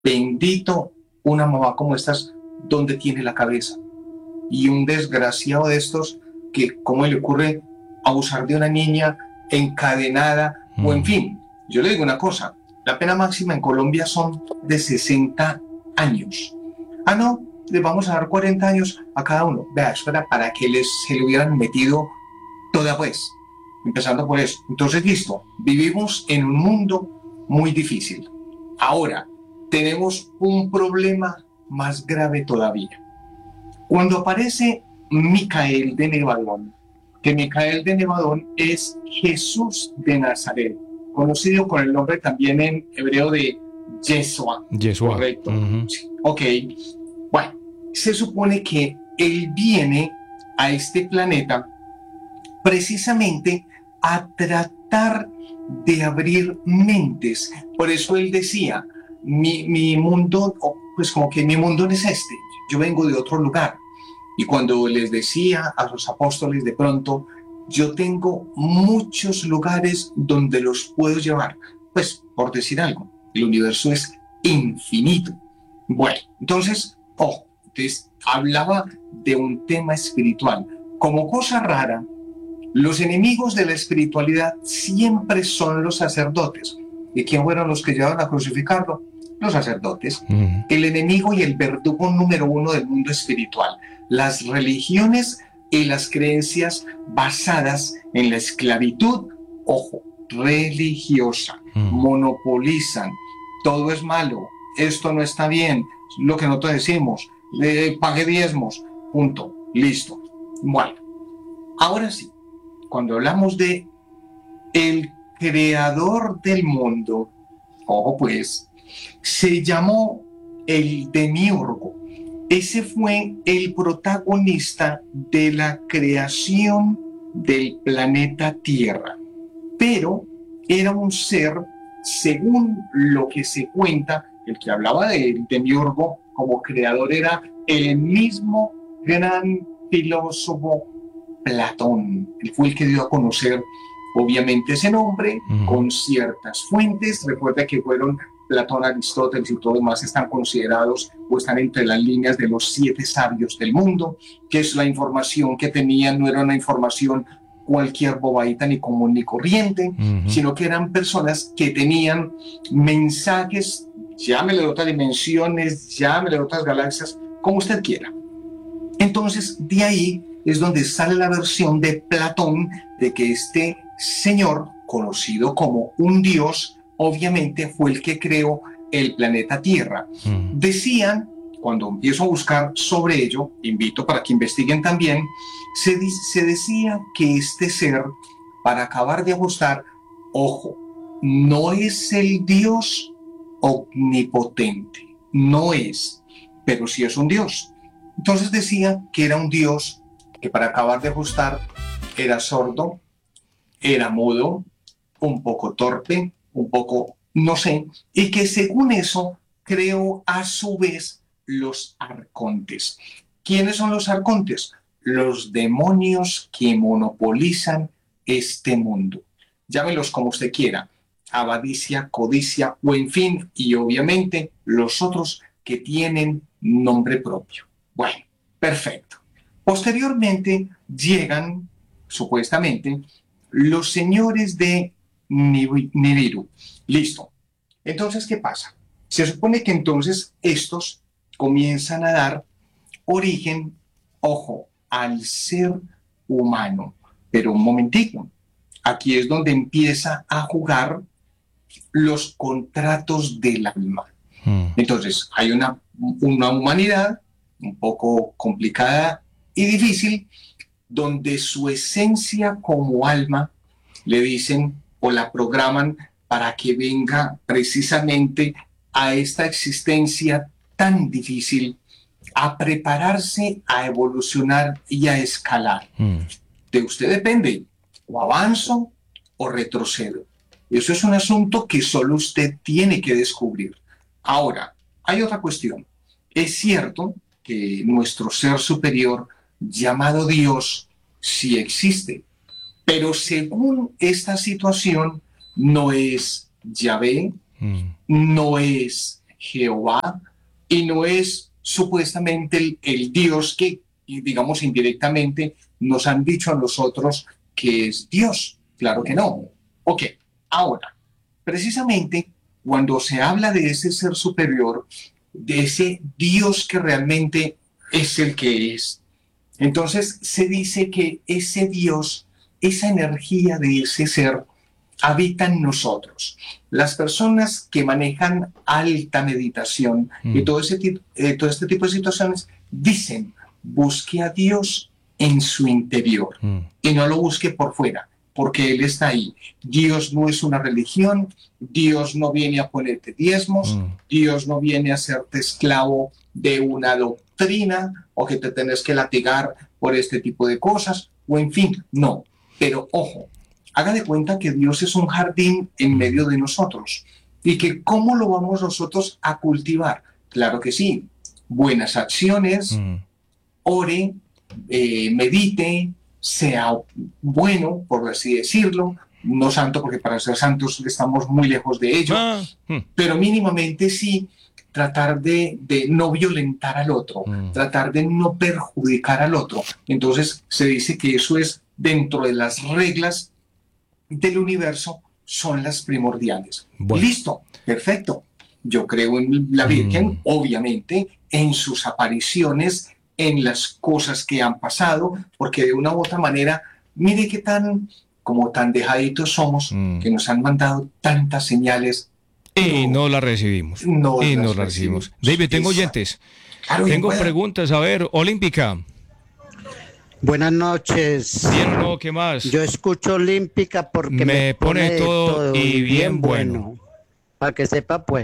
Bendito una mamá como estas, donde tiene la cabeza. Y un desgraciado de estos que, ¿cómo le ocurre abusar de una niña encadenada? O en fin, yo le digo una cosa, la pena máxima en Colombia son de 60 años. Ah, no, les vamos a dar 40 años a cada uno. Vea, eso era para que se le hubieran metido toda pues, empezando por eso. Entonces, listo, vivimos en un mundo muy difícil. Ahora, tenemos un problema más grave todavía. Cuando aparece Micael de Nevadón, que Micael de Nevadón es Jesús de Nazaret, conocido con el nombre también en hebreo de Yeshua. Yeshua. Correcto. Sí. Ok. Bueno, se supone que él viene a este planeta precisamente a tratar de abrir mentes. Por eso él decía, mi mundo, pues como que mi mundo no es este, yo vengo de otro lugar. Y cuando les decía a los apóstoles de pronto, yo tengo muchos lugares donde los puedo llevar, pues por decir algo, el universo es infinito. Bueno, entonces, entonces hablaba de un tema espiritual. Como cosa rara, los enemigos de la espiritualidad siempre son los sacerdotes. ¿Y quién fueron los que llevaron a crucificarlo? Los sacerdotes. El enemigo y el verdugo número uno del mundo espiritual. Las religiones y las creencias basadas en la esclavitud, ojo, religiosa, monopolizan. Todo es malo, esto no está bien, lo que nosotros decimos, pague diezmos, punto, listo. Bueno, ahora sí. Cuando hablamos de el creador del mundo, ojo pues, se llamó el Demiurgo. Ese fue el protagonista de la creación del planeta Tierra. Pero era un ser, según lo que se cuenta, el que hablaba del Demiurgo como creador era el mismo gran filósofo Platón. Él fue el que dio a conocer, obviamente, ese nombre con ciertas fuentes. Recuerda que fueron Platón, Aristóteles y todo demás están considerados o están entre las líneas de los 7 sabios del mundo, que es la información que tenían, no era una información cualquier bobadita ni común ni corriente, sino que eran personas que tenían mensajes, llámele de otras dimensiones, llámele de otras galaxias, como usted quiera. Entonces, de ahí es donde sale la versión de Platón de que este señor, conocido como un dios, obviamente fue el que creó el planeta Tierra. Decían, cuando empiezo a buscar sobre ello, invito para que investiguen también, se decía que este ser, para acabar de ajustar, ojo, no es el dios omnipotente, no es, pero sí es un dios. Entonces decía que era un dios que, para acabar de ajustar, era sordo, era mudo, un poco torpe, un poco, no sé, y que según eso creó a su vez los arcontes. ¿Quiénes son los arcontes? Los demonios que monopolizan este mundo. Llámelos como usted quiera, avaricia, codicia o en fin, y obviamente los otros que tienen nombre propio. Bueno, perfecto. Posteriormente llegan, supuestamente, los señores de Nibiru. Listo. Entonces, ¿qué pasa? Se supone que entonces estos comienzan a dar origen, ojo, al ser humano. Pero un momentico, aquí es donde empieza a jugar los contratos del alma. Entonces, hay una humanidad un poco complicada y difícil, donde su esencia como alma le dicen o la programan para que venga precisamente a esta existencia tan difícil, a prepararse, a evolucionar y a escalar. De usted depende, o avanzo o retrocedo. Eso es un asunto que solo usted tiene que descubrir. Ahora, hay otra cuestión. Es cierto que nuestro ser superior, llamado Dios, sí existe, pero según esta situación, no es Yahvé, no es Jehová, y no es supuestamente el Dios que, digamos, indirectamente nos han dicho a nosotros que es Dios. Claro que no. Ok, ahora, precisamente cuando se habla de ese ser superior, de ese Dios que realmente es el que es, entonces se dice que ese Dios, esa energía de ese ser, habita en nosotros. Las personas que manejan alta meditación y todo este tipo de situaciones dicen, busque a Dios en su interior y no lo busque por fuera, porque Él está ahí. Dios no es una religión, Dios no viene a ponerte diezmos, Dios no viene a hacerte esclavo de una doctrina o que te tenés que latigar por este tipo de cosas, o en fin, no. Pero ojo, haga de cuenta que Dios es un jardín en medio de nosotros y que cómo lo vamos nosotros a cultivar. Claro que sí, buenas acciones, ore, medite, sea bueno, por así decirlo, no santo porque para ser santos estamos muy lejos de ello, pero mínimamente sí tratar de no violentar al otro, tratar de no perjudicar al otro. Entonces se dice que eso es dentro de las reglas del universo, son las primordiales. Bueno. Listo, perfecto. Yo creo en la Virgen, obviamente, en sus apariciones, en las cosas que han pasado, porque de una u otra manera, mire qué tan dejaditos somos, que nos han mandado tantas señales. Y no las recibimos. No las recibimos. David, tengo oyentes. Claro, tengo preguntas. A ver, Olímpica. Buenas noches. Bien, no, ¿qué más? Yo escucho Olímpica porque me pone todo y bien bueno. Para que sepa, pues.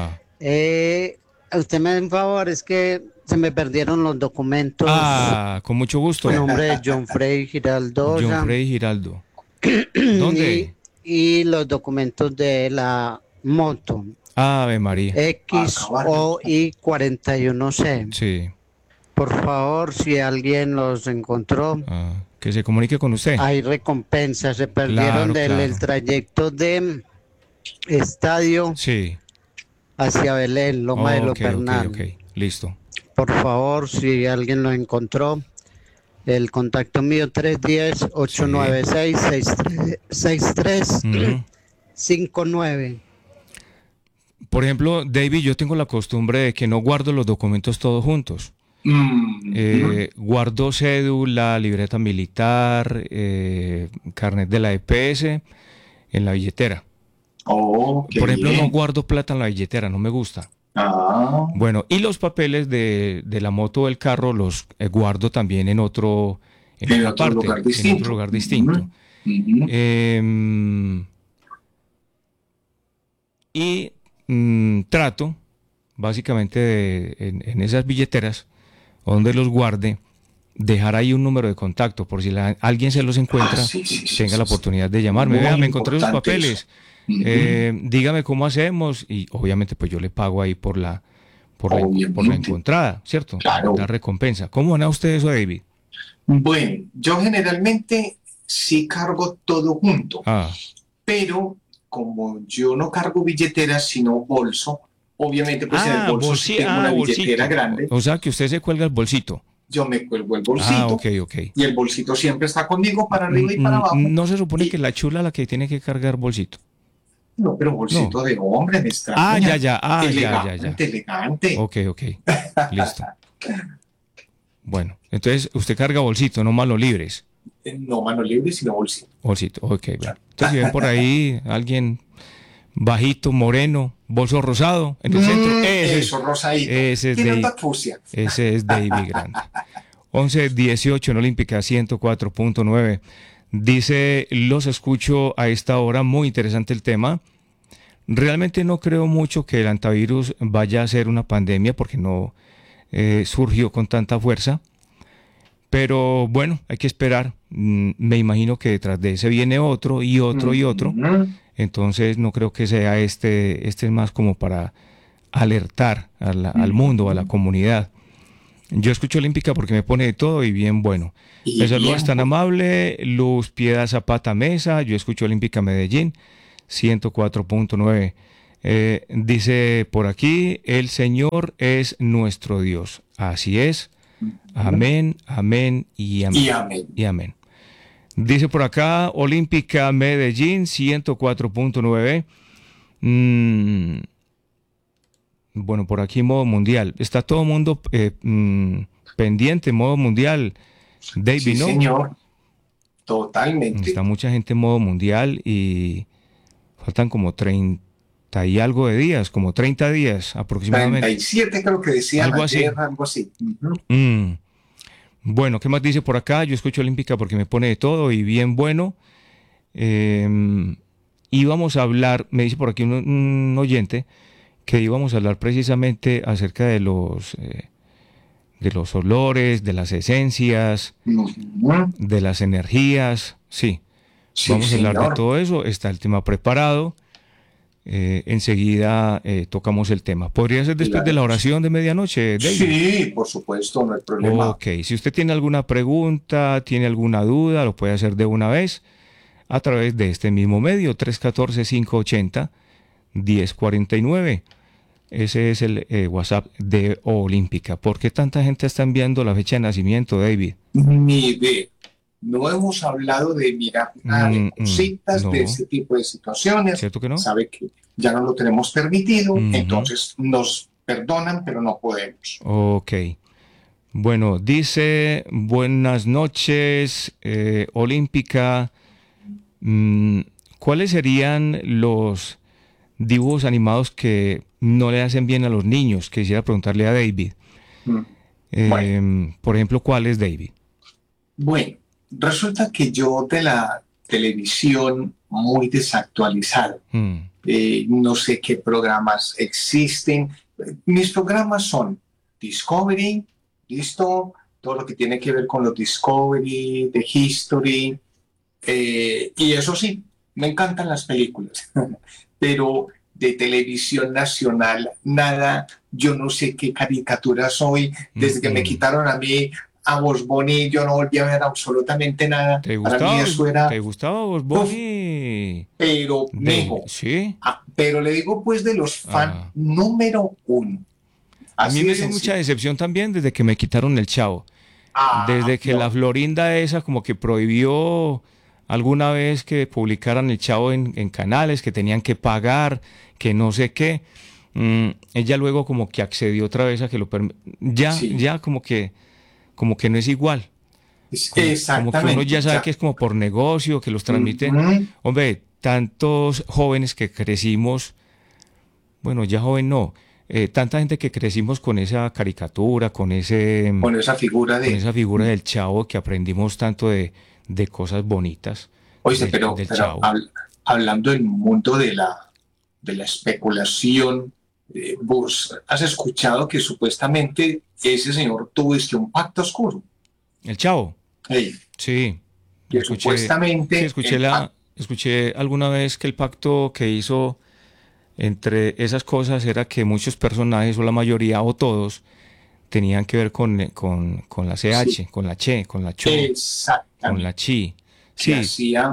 Usted me da un favor, es que se me perdieron los documentos. Con mucho gusto. Mi nombre es John Frey Giraldo. John Frey Giraldo. ¿Dónde? Y los documentos de la moto. Ave María. XOI 41C. Sí. Por favor, si alguien los encontró, que se comunique con usted. Hay recompensas. Se perdieron el trayecto de Estadio hacia Belén, Loma de Lopernal. Ok, listo. Por favor, si alguien lo encontró, el contacto mío 310-896-6359. Por ejemplo, David, yo tengo la costumbre de que no guardo los documentos todos juntos. Guardo cédula, libreta militar, carnet de la EPS en la billetera. Por ejemplo, no guardo plata en la billetera, no me gusta. Bueno, y los papeles de la moto o del carro los guardo también en otro lugar distinto. Y trato básicamente en esas billeteras donde los guarde, dejar ahí un número de contacto por si alguien se los encuentra, tenga la oportunidad de llamarme. Vea, me encontré los papeles, dígame cómo hacemos, y obviamente pues yo le pago ahí por la encontrada, ¿cierto? Claro. La recompensa. ¿Cómo van a ustedes eso, David? Bueno, yo generalmente sí cargo todo junto, pero como yo no cargo billeteras sino bolso, obviamente pues en el bolso sí tengo una billetera grande. O sea que usted se cuelga el bolsito. Yo me cuelgo el bolsito. Okay. Y el bolsito siempre está conmigo para arriba y para abajo. ¿No se supone que la chula la que tiene que cargar bolsito? No, pero bolsito de hombre, me extraña. Ya. Elegante. Ok. Listo. Bueno, entonces usted carga bolsito, no manos libres. No manos libres, sino bolsito. Bolsito, ok. Bueno. Entonces si ven por ahí alguien bajito, moreno, bolso rosado en el centro. Eso, rosadito. Ese es David Grande. 11:18 en Olímpica 104.9. Dice, los escucho a esta hora, muy interesante el tema. Realmente no creo mucho que el antivirus vaya a ser una pandemia porque no surgió con tanta fuerza. Pero bueno, hay que esperar. Me imagino que detrás de ese viene otro y otro y otro. Entonces no creo que sea este es más como para alertar al mundo, a la comunidad. Yo escucho Olímpica porque me pone de todo y bien bueno. El saludo es tan amable. Luz Piedad Zapata Mesa. Yo escucho Olímpica Medellín 104.9. Dice por aquí, el Señor es nuestro Dios. Así es. Amén, amén y amén. Y amén. Y amén. Dice por acá, Olímpica Medellín 104.9. Bueno, por aquí modo mundial. Está todo el mundo pendiente, modo mundial. David, Sí, ¿no? señor. Totalmente. Está mucha gente en modo mundial y faltan como 30 y algo de días, como 30 días aproximadamente. 37 creo que decían Algo ayer, así. algo así. Bueno, ¿qué más dice por acá? Yo escucho Olímpica porque me pone de todo y bien bueno. Íbamos a hablar, me dice por aquí un oyente, que íbamos a hablar precisamente acerca de los olores, de las esencias, de las energías. Sí, Sí, vamos a hablar de señor. todo eso. Está el tema preparado. Enseguida tocamos el tema. ¿Podría ser después de la oración de medianoche, David? Sí, por supuesto, no hay problema. Ok, si usted tiene alguna pregunta, tiene alguna duda, lo puede hacer de una vez a través de este mismo medio, 314-580-1049. Ese es el WhatsApp de Olímpica. ¿Por qué tanta gente está enviando la fecha de nacimiento, David? Ni idea. No hemos hablado de mirar nada de cositas, no. de ese tipo de situaciones. ¿Cierto que no? Sabe que ya no lo tenemos permitido, entonces nos perdonan, pero no podemos. Ok. Bueno, dice, buenas noches, Olímpica. ¿Cuáles serían los dibujos animados que no le hacen bien a los niños? Quisiera preguntarle a David. Bueno. Por ejemplo, ¿cuál es, David? Bueno, resulta que yo de la televisión muy desactualizado. No sé qué programas existen. Mis programas son Discovery, listo, todo lo que tiene que ver con los Discovery, de History, y eso sí, me encantan las películas, pero de televisión nacional, nada, yo no sé qué caricatura soy, desde que me quitaron a mí a Bugs Bunny, yo no volví a ver absolutamente nada. Para mí eso era... ¿Te gustaba Bugs Bunny? Pero, mijo, ¿sí? pero le digo pues de los fan número 1. A mí me dio mucha decepción también desde que me quitaron el Chavo. Desde que la Florinda esa como que prohibió alguna vez que publicaran el Chavo en canales, que tenían que pagar, que no sé qué. Ella luego como que accedió otra vez a que lo ya como que no es igual. Exactamente. Como que uno ya sabe que es como por negocio, que los transmiten. Hombre, tantos jóvenes que crecimos, bueno, ya joven no, tanta gente que crecimos con esa caricatura, con esa figura del Chavo, que aprendimos tanto de cosas bonitas. Oye, pero hablando del mundo de la especulación, vos has escuchado que supuestamente ese señor tuvo un pacto oscuro. ¿El Chavo? Sí. Que supuestamente... escuché alguna vez que el pacto que hizo entre esas cosas era que muchos personajes, o la mayoría, o todos, tenían que ver con la CH, con la Che, con la Cho, con la Chi. Sí. Que hacía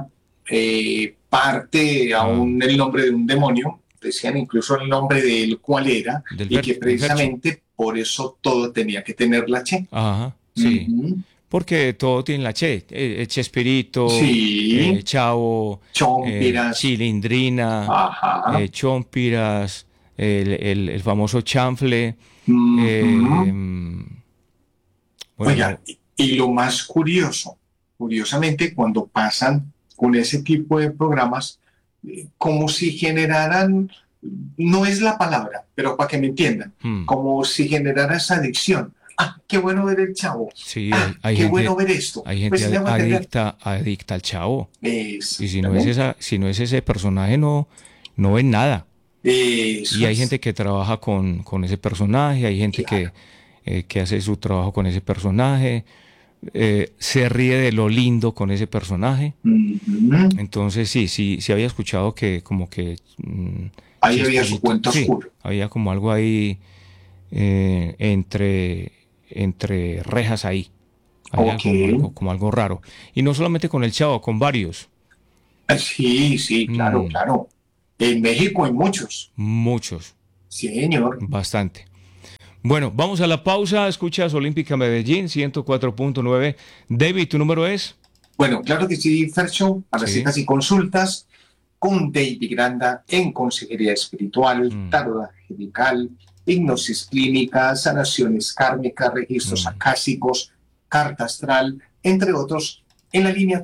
parte aún el nombre de un demonio, decían incluso el nombre de él cuál era, y que precisamente por eso todo tenía que tener la Che. Ajá, sí. Porque todo tiene la Che, Chespirito, Chavo, Chompiras, Chilindrina, Chompiras, el famoso chanfle. Bueno, oiga, y lo más curiosamente, cuando pasan con ese tipo de programas, como si generaran, no es la palabra, pero para que me entiendan, como si generara esa adicción. Qué bueno ver el Chavo. Sí, qué gente, bueno ver esto. Hay gente adicta al Chavo. Y si no es ese personaje, no ven nada. Y hay gente que trabaja con ese personaje, hay gente que hace su trabajo con ese personaje, se ríe de lo lindo con ese personaje. Entonces sí había escuchado que como que... ahí había su cuento oscuro. Había como algo ahí entre rejas ahí. Había como algo raro. Y no solamente con el Chavo, con varios. Sí, claro. En México hay muchos. Muchos. Sí, señor. Bastante. Bueno, vamos a la pausa. Escuchas Olímpica Medellín, 104.9. David, ¿tu número es? Bueno, claro que sí, Fercho, para citas y consultas con David Granda en consejería espiritual, tarot angelical, hipnosis clínica, sanaciones kármicas, registros acásicos, carta astral, entre otros, en la línea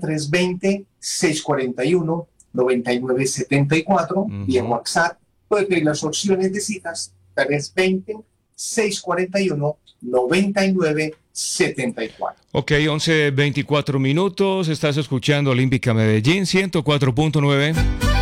320-641-9974 y en WhatsApp puede pedir las opciones de citas 320-641-9974. Ok, 11:24 minutos. Estás escuchando Olímpica Medellín, 104.9.